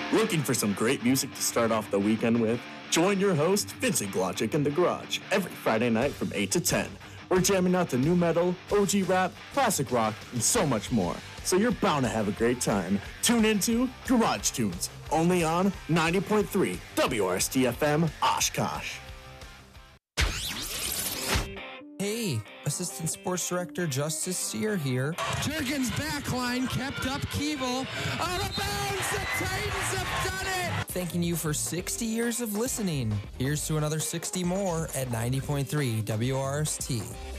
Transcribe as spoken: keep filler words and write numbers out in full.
Looking for some great music to start off the weekend with? Join your host, Vincent Glodzik, in the garage every Friday night from eight to ten. We're jamming out the new metal, O G rap, classic rock, and so much more. So you're bound to have a great time. Tune into Garage Tunes, only on ninety point three W R S T F M Oshkosh. Hey, Assistant Sports Director Justice Sear here. Jurgens backline kept up Keeble. Out of bounds, the Titans have done it! Thanking you for sixty years of listening. Here's to another sixty more at ninety point three W R S T.